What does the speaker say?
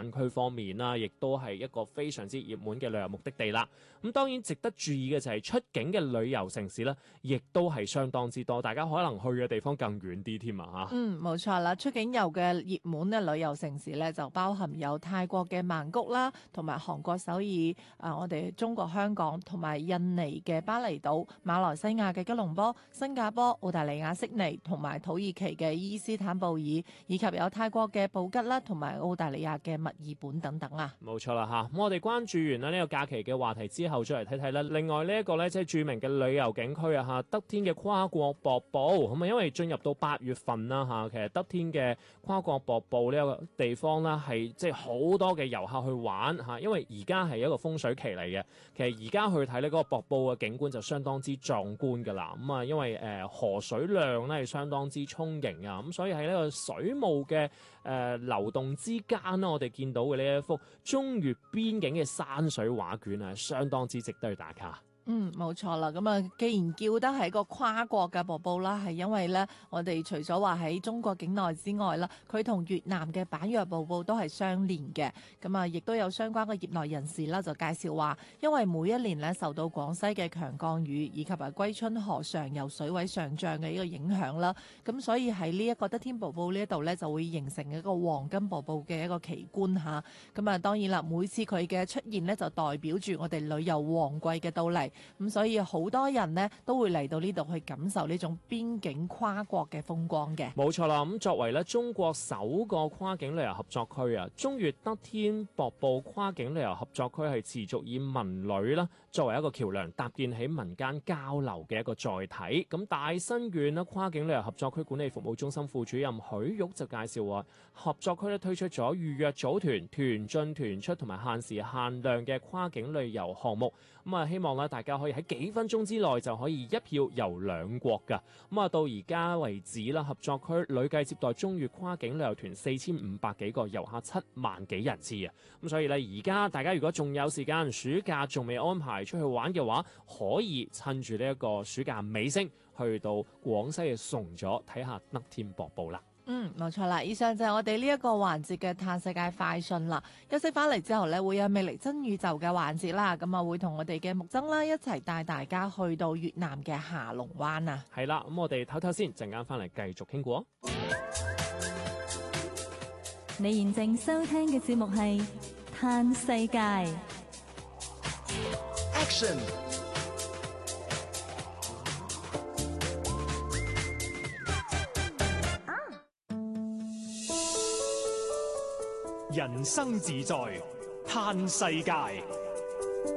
灣區方面啦，亦都係一個非常之熱門嘅旅遊目的地啦。咁當然值得注意嘅就係出境嘅旅遊城市咧，亦都係相當之多，大家可能去嘅地方更遠啲添啊嚇。 冇錯啦，出境遊嘅熱門嘅旅遊城市咧，就包含有泰國嘅曼谷啦，同埋韓國首爾，我哋中國香港同埋印尼嘅巴厘島、馬來西亞嘅吉隆坡、新加坡、澳大利亞悉尼同埋土耳其嘅伊斯坦布爾，以及有泰國嘅布吉啦，同埋澳大利亞嘅墨爾本等等啊。 冇錯啦嚇，咁我哋關注完呢個假期嘅話題之後，再嚟睇睇啦。另外呢一個咧，即係著名嘅旅遊景區啊嚇，德天嘅跨國瀑布咁啊，因為進入到8月份啦嚇，其實德天嘅跨國瀑布呢個地方咧係即係好多嘅遊客去玩嚇，因為而家係一個風水期嚟嘅。其實而家去睇呢嗰個瀑布嘅景觀就相當之壯觀㗎啦。咁啊，因為河水量咧係相當之充盈啊，咁所以喺呢個水霧嘅流動之間呢，我哋見到嘅呢一幅中越邊境嘅山水畫卷啊，相當之值得去打卡。 冇錯啦。咁啊，既然叫得係一個跨國嘅瀑布啦，係因為咧，我哋除咗話喺中國境內之外啦，佢同越南嘅板若瀑布都係相連嘅。咁啊，亦都有相關嘅業內人士啦，就介紹話，因為每一年咧受到廣西嘅強降雨以及歸春河上游水位上漲嘅呢個影響啦，咁所以喺呢一個德天瀑布呢一度咧，就會形成一個黃金瀑布嘅一個奇觀嚇。咁啊，當然啦，每次佢嘅出現咧，就代表住我哋旅遊旺季嘅到嚟。咁所以好多人呢都會嚟到呢度去感受呢種邊境跨國嘅風光嘅。 冇錯啦，咁作為咧中國首個跨境旅遊合作區啊，中越德天瀑布跨境旅遊合作區係持續以文旅啦作為一個橋梁，搭建起民間交流嘅一個載體。咁大新縣咧跨境旅遊合作區管理服務中心副主任許玉就介紹話，合作區咧推出咗預約組團、團進團出同埋限時限量嘅跨境旅遊項目。咁啊，希望咧大家可以喺幾分鐘之內就可以一票遊2國㗎。咁啊，到而家為止啦，合作區累計接待中越跨境旅遊團4500幾個遊客，7萬幾人次啊。咁所以咧，而家大家如果仲有時間，暑假仲未安排出去玩嘅話，可以趁住呢一個暑假尾聲，去到廣西嘅崇左睇下德天瀑布啦。 冇錯啦。以上就係我哋呢一個環節嘅探世界快訊啦。休息翻嚟之後呢，會有魅力真宇宙嘅環節啦。咁啊，會同我哋嘅木曾啦一齊帶大家去到越南嘅下龍灣啊。 係啦，咁我哋唞唞先，陣間翻嚟繼續傾過。 你現正收聽嘅節目係《探世界》。 Action！ 人生自在，嘆世界。